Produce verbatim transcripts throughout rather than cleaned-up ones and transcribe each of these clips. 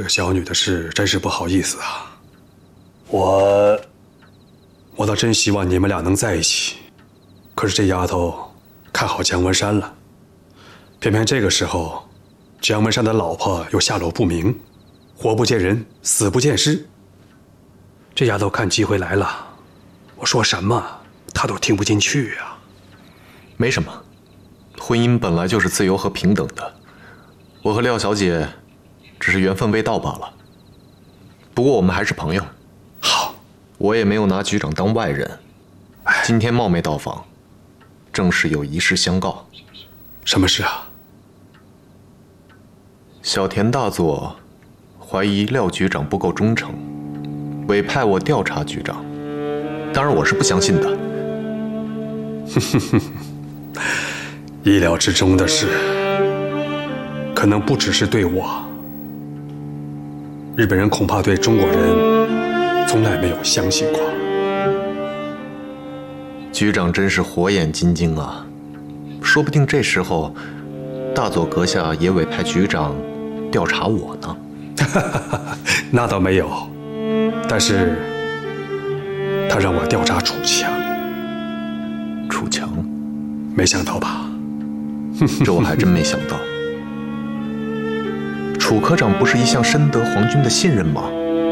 个小女的事真是不好意思啊。我，我倒真希望你们俩能在一起。可是这丫头看好姜文山了，偏偏这个时候，姜文山的老婆又下落不明，活不见人，死不见尸。这丫头看机会来了，我说什么她都听不进去啊。 没什么，婚姻本来就是自由和平等的，我和廖小姐只是缘分未到罢了。不过我们还是朋友。 好， 我也没有拿局长当外人。今天冒昧到访，正是有一事相告。 什么事啊？ 小田大佐怀疑廖局长不够忠诚，委派我调查局长。当然我是不相信的。 意料之中的事，可能不只是对我，日本人恐怕对中国人从来没有相信过。 局长真是火眼金睛啊，说不定这时候大佐阁下也委派局长调查我呢。 那倒没有，但是他让我调查楚强。 楚强， 没想到吧？ 这我还真没想到。楚科长不是一向深得皇军的信任吗？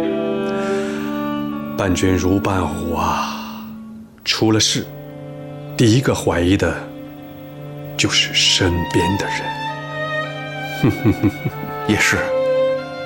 伴君如伴虎啊，出了事，第一个怀疑的就是身边的人。 也是。